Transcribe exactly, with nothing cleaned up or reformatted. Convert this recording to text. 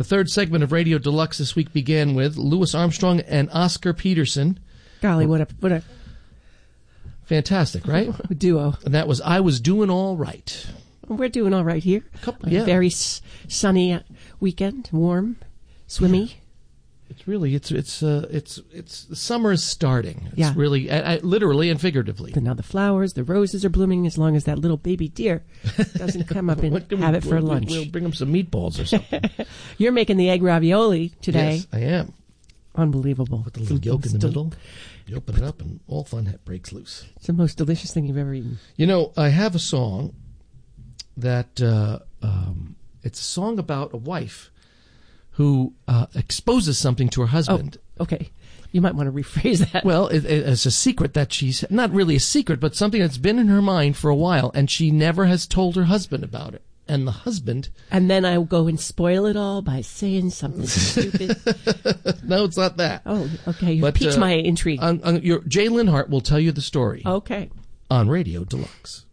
The third segment of Radio Deluxe this week began with Louis Armstrong and Oscar Peterson. Golly, what a what a fantastic, right? duo. And that was I Was Doing All Right. We're doing all right here. Couple, a yeah. very s- sunny weekend, warm, swimmy. It's really it's it's uh, it's it's the summer is starting. It's Yeah. really I, I, literally and figuratively. And now the flowers, the roses are blooming. As long as that little baby deer doesn't come up and What can have we- it for we'll, lunch. We'll bring them some meatballs or something. You're making the egg ravioli today. Yes, I am. Unbelievable. With the little yolk in the Still- middle. You open it up and all fun ha- breaks loose. It's the most delicious thing you've ever eaten. You know, I have a song that uh, um, it's a song about a wife who uh, exposes something to her husband. Oh, okay. You might want to rephrase that. Well, it, it, it's a secret that she's not really a secret, but something that's been in her mind for a while, and she never has told her husband about it. And the husband, And then I will go and spoil it all by saying something stupid. no, it's not that. Oh, okay. You But, piqued uh, my intrigue. On, on your, Jay Linhart will tell you the story Okay. on Radio Deluxe.